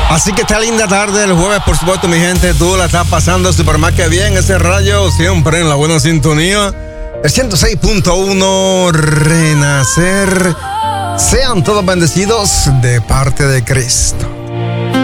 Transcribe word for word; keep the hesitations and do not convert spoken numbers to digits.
Así que esta linda tarde, el jueves, por supuesto, mi gente, tú la estás pasando super más que bien. Ese rayo siempre en la buena sintonía. El ciento seis punto uno Renacer. Sean todos bendecidos de parte de Cristo.